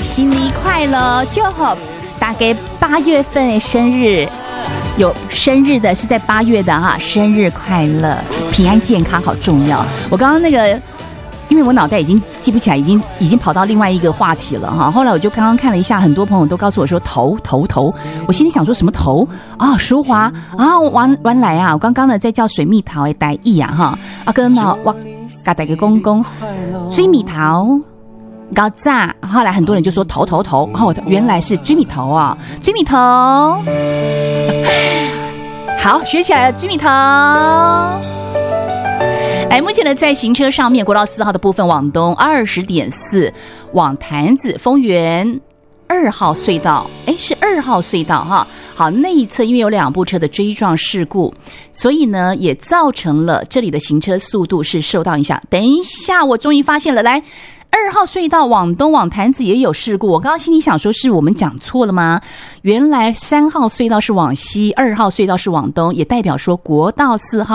新年快乐！就好，大概8月份的生日，有生日的是在8月的哈，生日快乐，平安健康好重要。我刚刚那个。因为我脑袋已经记不起来，已经跑到另外一个话题了哈。后来我就刚刚看了一下，很多朋友都告诉我说头，我心里想说什么头啊？淑华啊，完来啊！我刚刚呢在叫水蜜桃的台语啊哈，啊跟那我甲大家公水蜜桃。高炸，后来很多人就说头，然后原来是追蜜头啊，追蜜头。好，学起来了，追蜜头。来，目前呢，在行车上面，国道4号的部分往东20.4，往潭子丰原2号隧道，是2号隧道哈。好，那一侧因为有2部车的追撞事故，所以呢，也造成了这里的行车速度是受到影响。等一下，我终于发现了，来。2号隧道往东往潭子也有事故，我刚刚心里想说是我们讲错了吗？原来3号隧道是往西，2号隧道是往东，也代表说国道4号